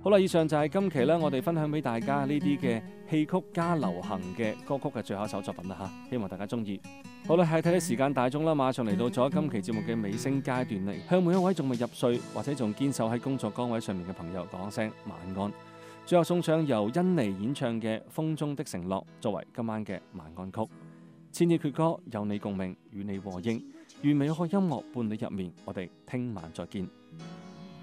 好啦，以上就係今期咧，我哋分享俾大家呢啲嘅戲曲加流行嘅歌曲嘅最後一首作品啦嚇，希望大家中意。好啦，係睇睇時間大鐘啦，馬上嚟到咗今期節目嘅尾聲階段嚟，向每一位仲未入睡或者仲堅守喺工作崗位上面嘅朋友講聲晚安。最後送上由甄妮演唱嘅《風中的承諾》作為今晚嘅晚安曲。千意闕歌有你共鳴，與你和應，願美好音樂伴你入眠。我哋聽晚再見。